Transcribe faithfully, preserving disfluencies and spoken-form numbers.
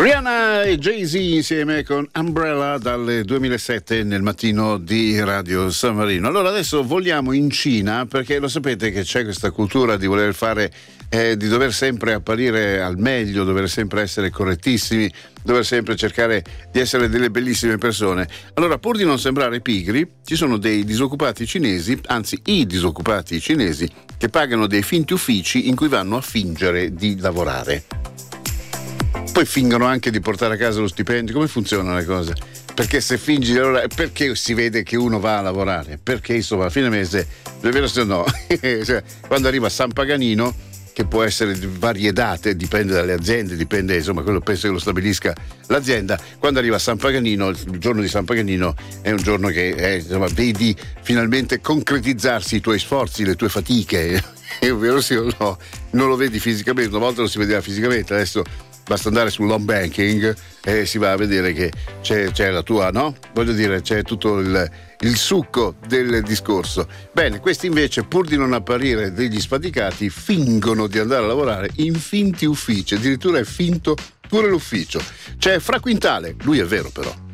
Rihanna e Jay-Z insieme con Umbrella dal duemilasette nel mattino di Radio San Marino. Allora adesso voliamo in Cina, perché lo sapete che c'è questa cultura di voler fare, eh, di dover sempre apparire al meglio, dover sempre essere correttissimi, dover sempre cercare di essere delle bellissime persone. Allora, pur di non sembrare pigri, ci sono dei disoccupati cinesi, anzi i disoccupati cinesi, che pagano dei finti uffici in cui vanno a fingere di lavorare. Poi fingono anche di portare a casa lo stipendio. Come funzionano le cose? Perché se fingi di lavorare, perché si vede che uno va a lavorare? Perché insomma a fine mese, è vero se no, cioè, quando arriva San Paganino, che può essere di varie date, dipende dalle aziende, dipende, insomma, quello penso che lo stabilisca l'azienda. Quando arriva San Paganino, il giorno di San Paganino è un giorno che è, insomma, vedi finalmente concretizzarsi i tuoi sforzi, le tue fatiche. È vero sì o no? Non lo vedi fisicamente, una volta lo si vedeva fisicamente, adesso basta andare sull'home banking e si va a vedere che c'è, c'è la tua, no? Voglio dire, c'è tutto il, il succo del discorso. Bene, questi invece, pur di non apparire degli sfaticati, fingono di andare a lavorare in finti uffici, addirittura è finto pure l'ufficio. C'è Fra Quintale, lui è vero però.